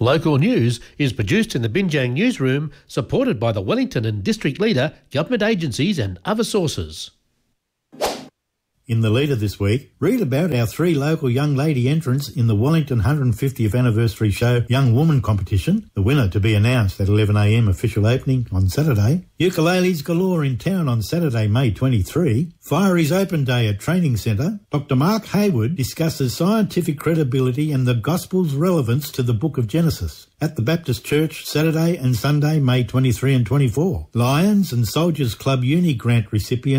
Local news is produced in the Binjang newsroom, supported by the Wellington and District Leader, government agencies and other sources. In the leader this week, read about our 3 local young lady entrants in the Wellington 150th anniversary show Young Woman competition, the winner to be announced at 11 a.m. official opening on Saturday. Ukuleles galore in town on Saturday, May 23. Fiery's Open Day at Training Centre. Dr. Mark Hayward discusses scientific credibility and the Gospel's relevance to the Book of Genesis at the Baptist Church Saturday and Sunday, May 23 and 24. Lions and Soldiers Club Uni Grant recipients